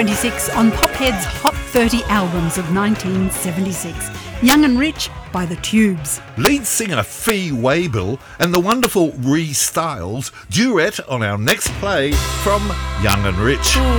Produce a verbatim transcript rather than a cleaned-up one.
twenty-six on Pophead's Hot thirty Albums of nineteen seventy-six. Young and Rich by The Tubes. Lead singer Fee Waybill and the wonderful Ree Styles duet on our next play from Young and Rich.